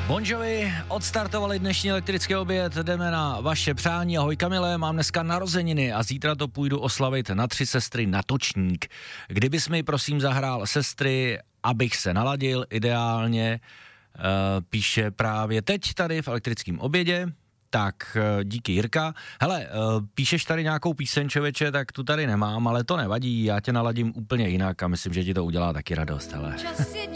Bon Jovi odstartovali dnešní elektrický oběd, jdeme na vaše přání. Ahoj Kamile, mám dneska narozeniny a zítra to půjdu oslavit na 3 sestry na Točník. Kdybys mi prosím zahrál Sestry, abych se naladil ideálně, píše právě teď tady v elektrickém obědě. Tak díky Jirka. Hele, píšeš tady nějakou píseň, člověče, tak tu tady nemám, ale to nevadí, já tě naladím úplně jinak a myslím, že ti to udělá taky radost, hele.